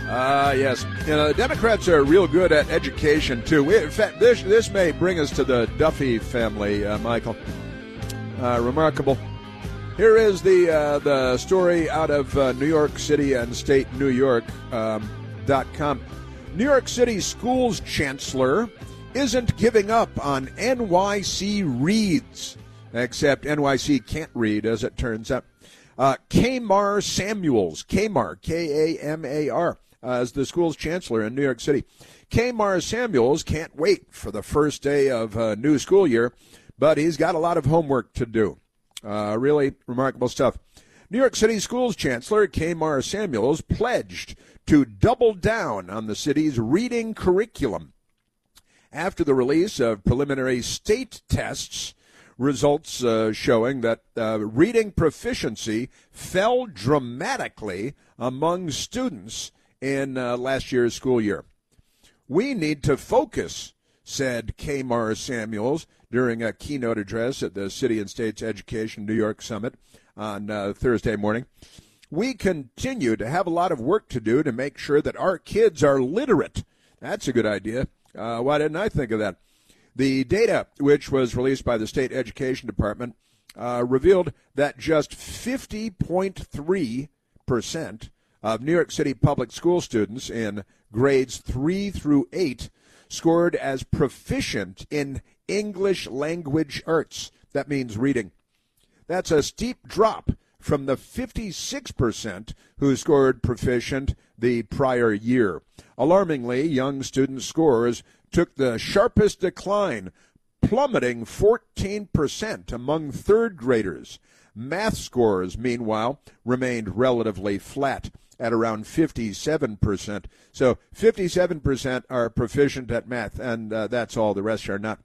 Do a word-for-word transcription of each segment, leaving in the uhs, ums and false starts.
Uh, yes. You know, the Democrats are real good at education, too. We, in fact, this, this may bring us to the Duffy family, uh, Michael. Uh, remarkable. Here is the uh, the story out of uh, New York City and State New York um, dot com. New York City schools chancellor isn't giving up on N Y C reads, except N Y C can't read, as it turns out. Uh, Kamar Samuels, Kamar, K A M A R, uh, as the school's chancellor in New York City. Kamar Samuels can't wait for the first day of a new school year, but he's got a lot of homework to do. Uh, really remarkable stuff. New York City Schools Chancellor Kamar Samuels pledged to double down on the city's reading curriculum after the release of preliminary state tests, results uh, showing that uh, reading proficiency fell dramatically among students in uh, last year's school year. We need to focus, said Kamar Samuels during a keynote address at the City and State's Education New York Summit on uh, Thursday morning. We continue to have a lot of work to do to make sure that our kids are literate. That's a good idea. Uh, why didn't I think of that? The data, which was released by the State Education Department, uh, revealed that just fifty point three percent of New York City public school students in grades three through eight scored as proficient in English language arts. That means reading. That's a steep drop from the fifty-six percent who scored proficient the prior year. Alarmingly, young student scores took the sharpest decline, plummeting fourteen percent among third graders. Math scores, meanwhile, remained relatively flat at around fifty-seven percent. So fifty-seven percent are proficient at math, and uh, that's all. The rest are not.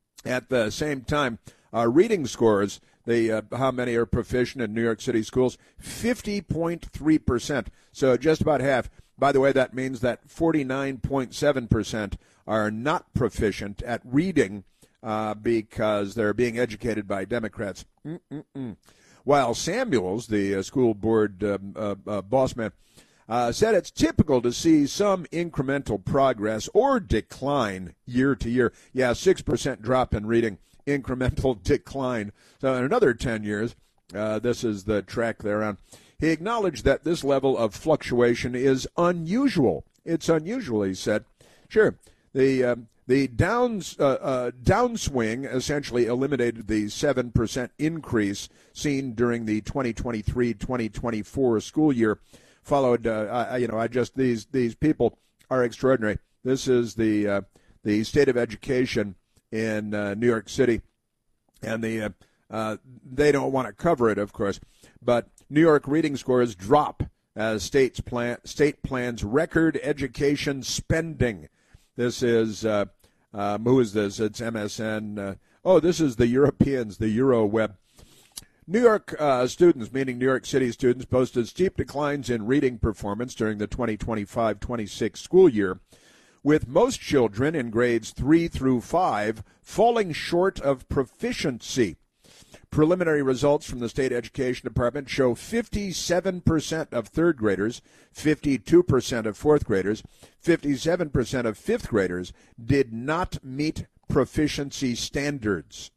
At the same time, uh, reading scores, the uh, how many are proficient in New York City schools? fifty point three percent. So just about half. By the way, that means that forty-nine point seven percent are not proficient at reading uh, because they're being educated by Democrats. Mm-mm-mm. While Samuels, the uh, school board um, uh, uh, boss man, uh, said it's typical to see some incremental progress or decline year to year. Yeah, six percent drop in reading, incremental decline. So in another ten years, uh, this is the track they're on. He acknowledged that this level of fluctuation is unusual. It's unusual, he said. Sure, the uh, the downs uh, uh, downswing essentially eliminated the seven percent increase seen during the twenty twenty-three twenty twenty-four school year. Followed, uh, I, you know, I just these these people are extraordinary. This is the uh, the state of education in uh, New York City, and the uh, uh, they don't want to cover it, of course, but New York reading scores drop as states plan state plans record education spending. This is uh, um, who is this? It's M S N. Uh, oh, this is the Europeans, the EuroWeb. New York uh, students, meaning New York City students, posted steep declines in reading performance during the twenty twenty-five twenty-six school year, with most children in grades three through five falling short of proficiency. Preliminary results from the State Education Department show fifty-seven percent of third graders, fifty-two percent of fourth graders, fifty-seven percent of fifth graders did not meet proficiency standards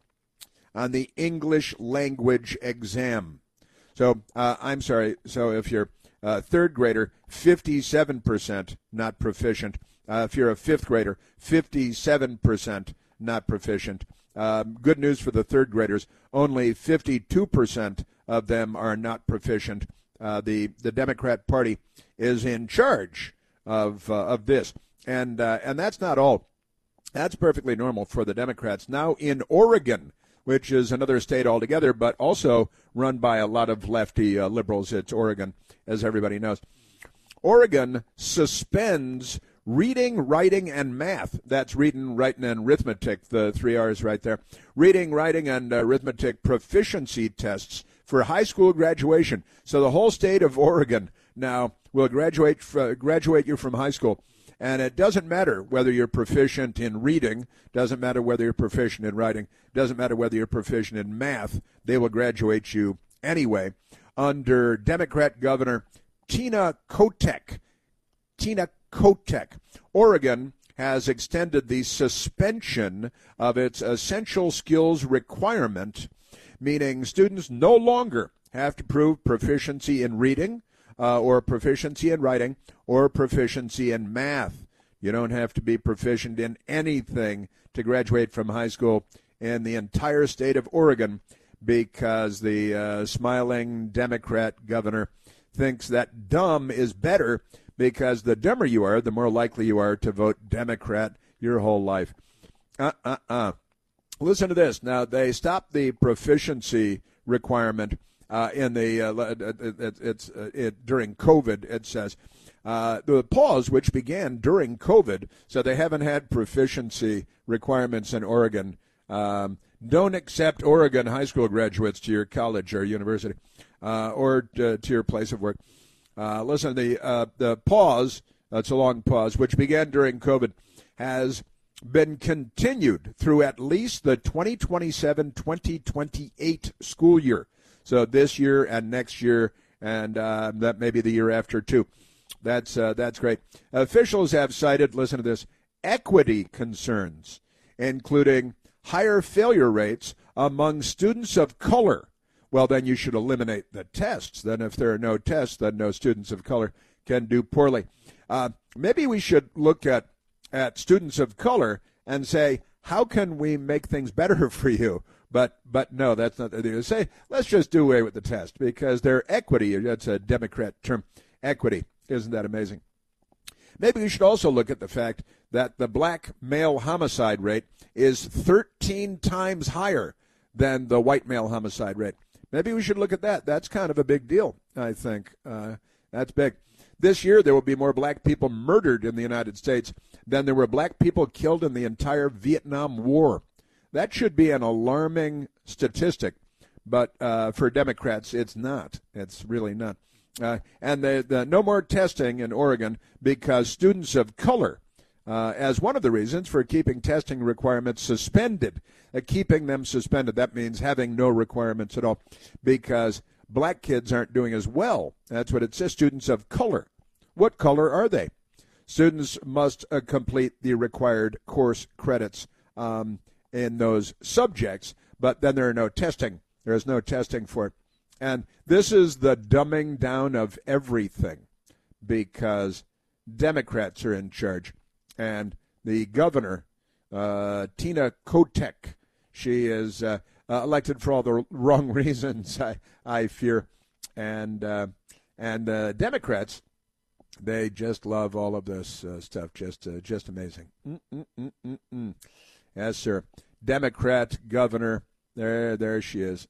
on the English language exam. So, uh, I'm sorry, so if you're a third grader, fifty-seven percent not proficient. Uh, if you're a fifth grader, fifty-seven percent not proficient. Um, good news for the third graders, only fifty-two percent of them are not proficient. Uh, the, the Democrat Party is in charge of uh, of this. And, uh, and that's not all. That's perfectly normal for the Democrats. Now in Oregon, which is another state altogether, but also run by a lot of lefty uh, liberals. It's Oregon, as everybody knows. Oregon suspends reading, writing, and math. That's reading, writing, and arithmetic, the three R's right there. Reading, writing, and arithmetic proficiency tests for high school graduation. So the whole state of Oregon now will graduate uh, graduate you from high school. And it doesn't matter whether you're proficient in reading, doesn't matter whether you're proficient in writing, doesn't matter whether you're proficient in math. They will graduate you anyway under Democrat Governor Tina Kotek. Tina Kotek. Oregon has extended the suspension of its essential skills requirement, meaning students no longer have to prove proficiency in reading uh, or proficiency in writing or proficiency in math. You don't have to be proficient in anything to graduate from high school in the entire state of Oregon because the uh, smiling Democrat governor thinks that dumb is better because the dumber you are, the more likely you are to vote Democrat your whole life. Uh-uh-uh. Listen to this. Now, they stopped the proficiency requirement uh, in the uh, it, it's uh, it, during COVID, it says. Uh, the pause, which began during COVID, so they haven't had proficiency requirements in Oregon. Um, don't accept Oregon high school graduates to your college or university uh, or to, to your place of work. Uh, listen, the uh, the pause, that's a long pause, which began during COVID, has been continued through at least the twenty twenty-seven twenty twenty-eight school year. So this year and next year, and uh, that may be the year after, too. That's uh, that's great. Officials have cited, listen to this, equity concerns, including higher failure rates among students of color. Well, then you should eliminate the tests. Then if there are no tests, then no students of color can do poorly. Uh, maybe we should look at, at students of color and say, how can we make things better for you? But but no, that's not the thing. Say, let's just do away with the test because their equity, that's a Democrat term, equity. Isn't that amazing? Maybe we should also look at the fact that the black male homicide rate is thirteen times higher than the white male homicide rate. Maybe we should look at that. That's kind of a big deal, I think. Uh, that's big. This year, there will be more black people murdered in the United States than there were black people killed in the entire Vietnam War. That should be an alarming statistic, but uh, for Democrats, it's not. It's really not. Uh, and the, the no more testing in Oregon because students of color, uh, as one of the reasons for keeping testing requirements suspended, uh, keeping them suspended, that means having no requirements at all because black kids aren't doing as well. That's what it says, students of color. What color are they? Students must uh, complete the required course credits um, in those subjects, but then there are no testing. There is no testing for it. And this is the dumbing down of everything because Democrats are in charge. And the governor, uh, Tina Kotek, she is uh, uh, elected for all the wrong reasons, I, I fear. And uh, and uh, Democrats, they just love all of this uh, stuff. Just uh, just amazing. Mm-mm-mm-mm-mm. Yes, sir. Democrat governor, there, there she is.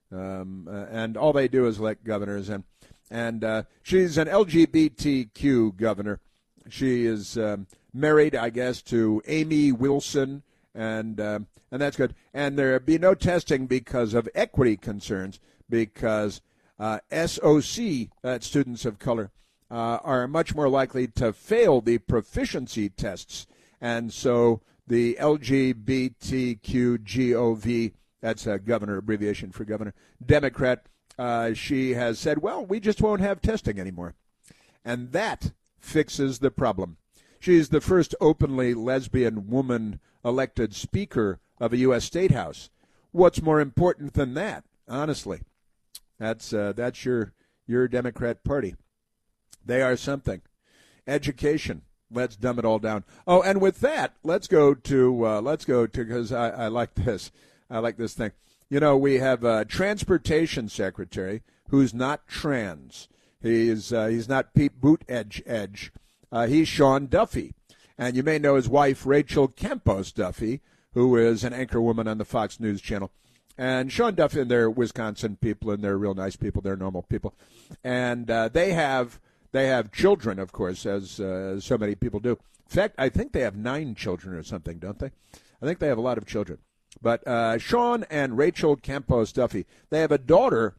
Um, uh, and all they do is elect governors, and and uh, she's an L G B T Q governor. She is um, married, I guess, to Amy Wilson, and uh, and that's good. And there be no testing because of equity concerns, because uh, S O C, uh, students of color, uh, are much more likely to fail the proficiency tests, and so the L G B T Q G O V. That's a governor, abbreviation for governor. Democrat, uh, she has said, well, we just won't have testing anymore. And that fixes the problem. She's the first openly lesbian woman elected speaker of a U S state house. What's more important than that, honestly? That's uh, that's your your Democrat Party. They are something. Education. Let's dumb it all down. Oh, and with that, let's go to, uh, let's go to, because I, I like this. I like this thing. You know, we have a transportation secretary who's not trans. He's uh, he's not Pete Buttigieg. Uh, he's Sean Duffy. And you may know his wife, Rachel Campos Duffy, who is an anchor woman on the Fox News channel. And Sean Duffy, and they're Wisconsin people, and they're real nice people. They're normal people. And uh, they have they have children, of course, as, uh, as so many people do. In fact, I think they have nine children or something, don't they? I think they have a lot of children. But uh, Sean and Rachel Campos Duffy, they have a daughter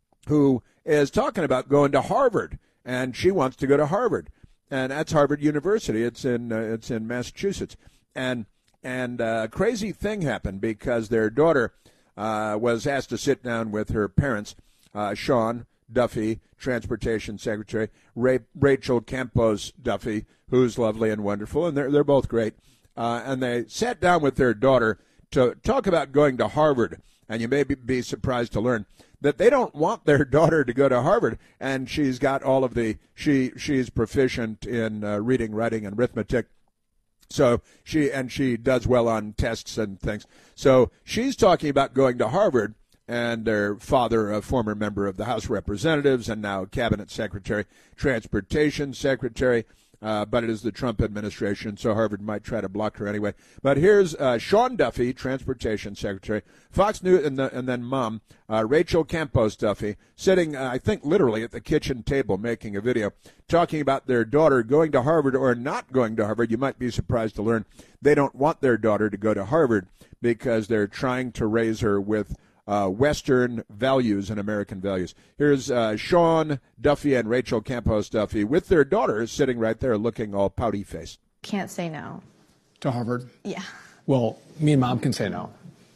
who is talking about going to Harvard, and she wants to go to Harvard, and that's Harvard University. It's in uh, it's in Massachusetts, and and uh, a crazy thing happened because their daughter uh, was asked to sit down with her parents, uh, Sean, Duffy, Transportation Secretary, Ray, Rachel Campos Duffy, who's lovely and wonderful, and they're they're both great. Uh, and they sat down with their daughter to talk about going to Harvard. And you may be, be surprised to learn that they don't want their daughter to go to Harvard. And she's got all of the she she's proficient in uh, reading, writing, and arithmetic. So she and she does well on tests and things. So she's talking about going to Harvard. And their father, a former member of the House of Representatives and now Cabinet Secretary, Transportation Secretary. Uh, but it is the Trump administration, so Harvard might try to block her anyway. But here's uh, Sean Duffy, Transportation Secretary, Fox News, and, the, and then Mom, uh, Rachel Campos Duffy, sitting, uh, I think, literally at the kitchen table making a video, talking about their daughter going to Harvard or not going to Harvard. You might be surprised to learn they don't want their daughter to go to Harvard because they're trying to raise her with Uh, Western values and American values. Here's uh, Sean Duffy and Rachel Campos Duffy with their daughter sitting right there looking all pouty-faced. Can't say no. To Harvard? Yeah. Well, me and Mom can say no.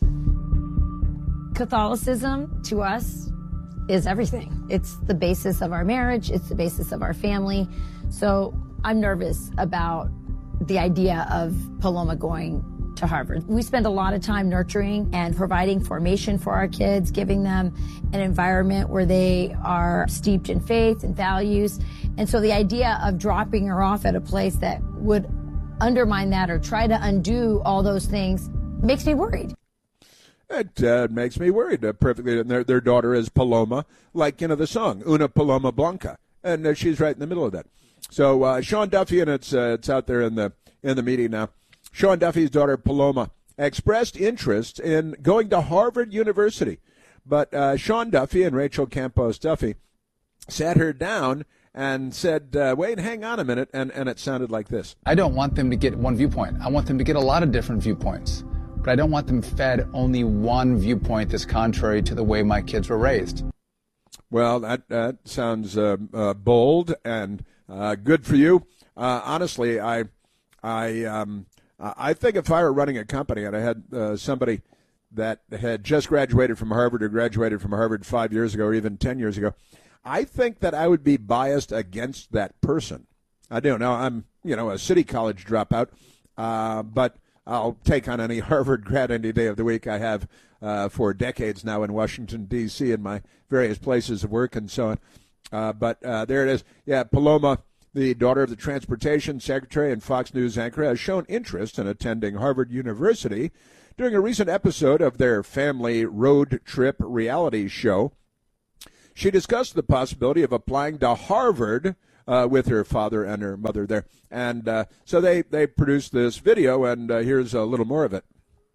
Catholicism, to us, is everything. It's the basis of our marriage. It's the basis of our family. So I'm nervous about the idea of Paloma going to Harvard. We spend a lot of time nurturing and providing formation for our kids, giving them an environment where they are steeped in faith and values. And so the idea of dropping her off at a place that would undermine that or try to undo all those things makes me worried. It uh, makes me worried. Uh, perfectly, and their, their daughter is Paloma, like, you know, the song, Una Paloma Blanca. And uh, she's right in the middle of that. So uh, Sean Duffy, and it's uh, it's out there in the in the media now. Sean Duffy's daughter, Paloma, expressed interest in going to Harvard University. But uh, Sean Duffy and Rachel Campos Duffy sat her down and said, uh, wait, hang on a minute, and, and it sounded like this. I don't want them to get one viewpoint. I want them to get a lot of different viewpoints. But I don't want them fed only one viewpoint that's contrary to the way my kids were raised. Well, that, that sounds uh, uh, bold and uh, good for you. Uh, honestly, I... I um, I think if I were running a company and I had uh, somebody that had just graduated from Harvard or graduated from Harvard five years ago or even ten years ago, I think that I would be biased against that person. I don't know. I'm, you know, a city college dropout, uh, but I'll take on any Harvard grad any day of the week. I have uh, for decades now in Washington, D C in my various places of work and so on. Uh, but uh, there it is. Yeah, Paloma, the daughter of the Transportation Secretary and Fox News anchor, has shown interest in attending Harvard University during a recent episode of their family road trip reality show. She discussed the possibility of applying to Harvard uh, with her father and her mother there. And uh, so they, they produced this video, and uh, here's a little more of it.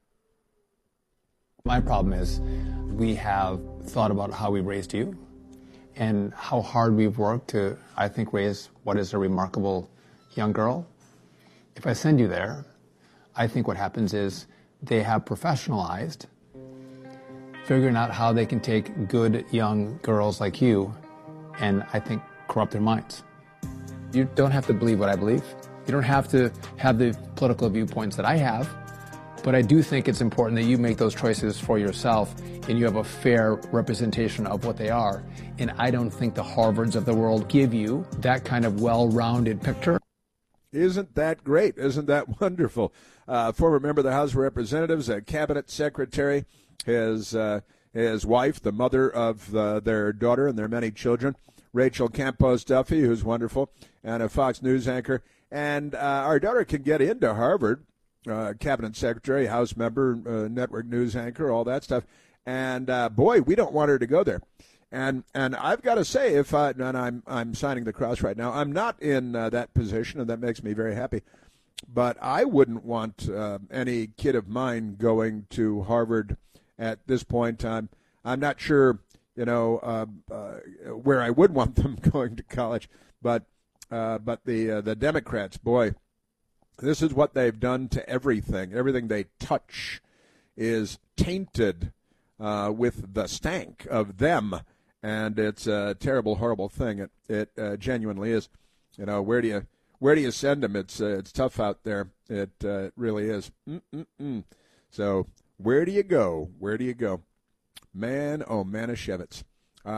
My problem is we have thought about how we raised you and how hard we've worked to, I think, raise what is a remarkable young girl. If I send you there, I think what happens is they have professionalized figuring out how they can take good young girls like you and, I think, corrupt their minds. You don't have to believe what I believe. You don't have to have the political viewpoints that I have. But I do think it's important that you make those choices for yourself and you have a fair representation of what they are. And I don't think the Harvards of the world give you that kind of well-rounded picture. Isn't that great? Isn't that wonderful? Uh, former member of the House of Representatives, a cabinet secretary, his, uh, his wife, the mother of uh, their daughter and their many children, Rachel Campos Duffy, who's wonderful, and a Fox News anchor. And uh, our daughter can get into Harvard. Uh, cabinet secretary, House member, uh, network news anchor, all that stuff. And uh, boy, we don't want her to go there. And and I've got to say, if I and I'm I'm signing the cross right now, I'm not in uh, that position, and that makes me very happy. But I wouldn't want uh, any kid of mine going to Harvard at this point. I'm I'm not sure, you know, uh, uh, where I would want them going to college. But uh, but the uh, the Democrats, boy. This is what they've done to everything. Everything they touch is tainted uh, with the stank of them, and it's a terrible, horrible thing. It it uh, genuinely is. You know, where do you where do you send them? It's uh, it's tough out there. It uh, it really is. Mm-mm-mm. So where do you go? Where do you go? Man, oh Manischewitz. Um,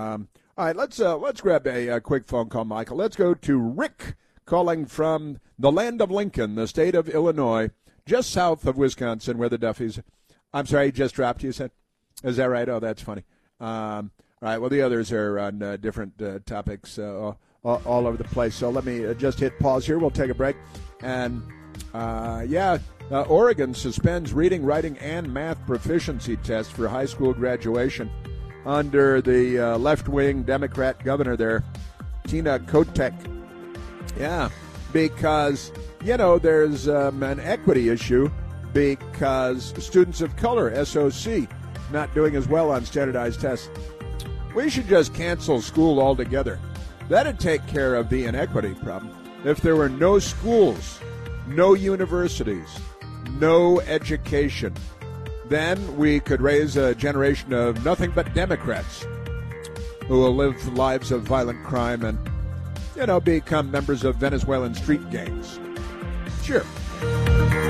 All right, let's uh, let's grab a, a quick phone call, Michael. Let's go to Rick calling from the land of Lincoln, the state of Illinois, just south of Wisconsin, where the Duffys. I'm sorry, he just dropped you, you said? Is that right? Oh, that's funny. Um, all right, well, the others are on uh, different uh, topics uh, all, all over the place. So let me uh, just hit pause here. We'll take a break. And, uh, yeah, uh, Oregon suspends reading, writing, and math proficiency tests for high school graduation under the uh, left-wing Democrat governor there, Tina Kotek. Yeah, because, you know, there's um, an equity issue because students of color, S O C, not doing as well on standardized tests. We should just cancel school altogether. That'd take care of the inequity problem. If there were no schools, no universities, no education, then we could raise a generation of nothing but Democrats who will live lives of violent crime and, you know, become members of Venezuelan street gangs. Sure.